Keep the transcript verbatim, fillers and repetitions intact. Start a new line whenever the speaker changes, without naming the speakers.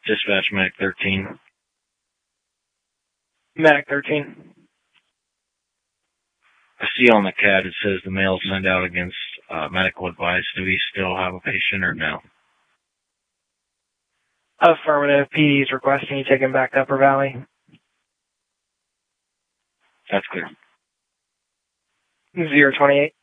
Dispatch Medic thirteen.
Medic thirteen.
I see on the C A D it says the mail sent out against uh, medical advice. Do we still have a patient or no?
Affirmative. P D is requesting you take him back to Upper Valley.
That's clear.
zero twenty-eight.